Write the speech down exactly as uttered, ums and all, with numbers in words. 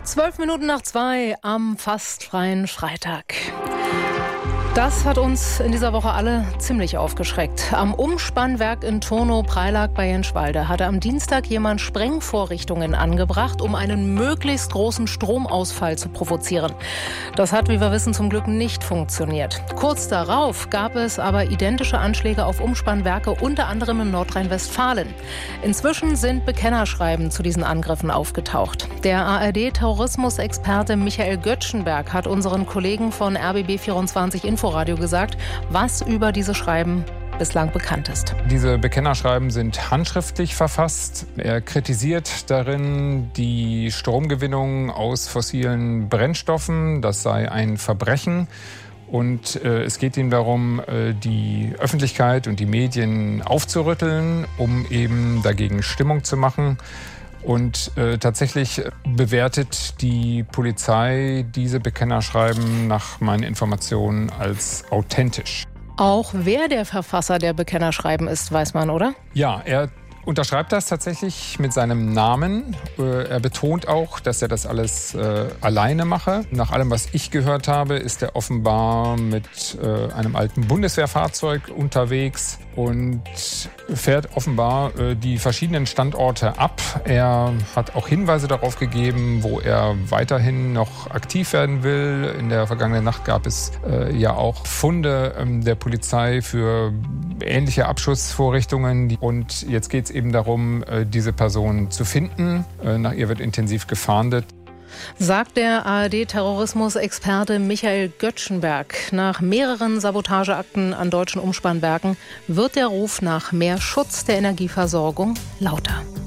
Zwölf Minuten nach zwei am fast freien Freitag. Das hat uns in dieser Woche alle ziemlich aufgeschreckt. Am Umspannwerk in Turnow-Preilack bei Jenschwalde hatte am Dienstag jemand Sprengvorrichtungen angebracht, um einen möglichst großen Stromausfall zu provozieren. Das hat, wie wir wissen, zum Glück nicht funktioniert. Kurz darauf gab es aber identische Anschläge auf Umspannwerke, unter anderem in Nordrhein-Westfalen. Inzwischen sind Bekennerschreiben zu diesen Angriffen aufgetaucht. Der A R D-Terrorismusexperte Michael Göttschenberg hat unseren Kollegen von R B B vierundzwanzig Info Radio gesagt, was über diese Schreiben bislang bekannt ist. Diese Bekennerschreiben sind handschriftlich verfasst. Er kritisiert darin die Stromgewinnung aus fossilen Brennstoffen. Das sei ein Verbrechen. Und äh, es geht ihm darum, äh, die Öffentlichkeit und die Medien aufzurütteln, um eben dagegen Stimmung zu machen. Und äh, tatsächlich bewertet die Polizei diese Bekennerschreiben nach meinen Informationen als authentisch. Auch wer der Verfasser der Bekennerschreiben ist, weiß man, oder? Ja, er unterschreibt das tatsächlich mit seinem Namen. Äh, er betont auch, dass er das alles äh, alleine mache. Nach allem, was ich gehört habe, ist er offenbar mit äh, einem alten Bundeswehrfahrzeug unterwegs und fährt offenbar äh, die verschiedenen Standorte ab. Er hat auch Hinweise darauf gegeben, wo er weiterhin noch aktiv werden will. In der vergangenen Nacht gab es äh, ja auch Funde ähm, der Polizei für ähnliche Abschussvorrichtungen. Und jetzt geht es eben darum, äh, diese Person zu finden. Äh, nach ihr wird intensiv gefahndet. Sagt der A R D-Terrorismusexperte Michael Göttschenberg. Nach mehreren Sabotageakten an deutschen Umspannwerken wird der Ruf nach mehr Schutz der Energieversorgung lauter.